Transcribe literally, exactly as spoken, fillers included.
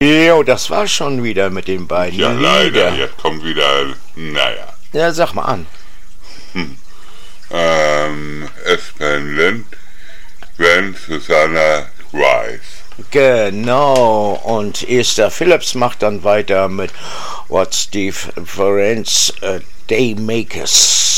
Jo, das war schon wieder mit den beiden. Ja, leider. Lieder. Jetzt kommt wieder, naja. Ja, sag mal an. Hm. Ähm, Aspen Lind, Gwen Susanna Rice. Genau, und Esther Phillips macht dann weiter mit What's Difference uh, They Make Us.